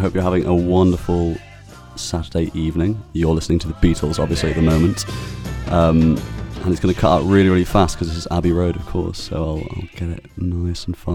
hope you're having a wonderful Saturday evening. You're listening to the Beatles, obviously, at the moment. And it's going to cut out really, really fast because this is Abbey Road, of course, so I'll get it nice and fast.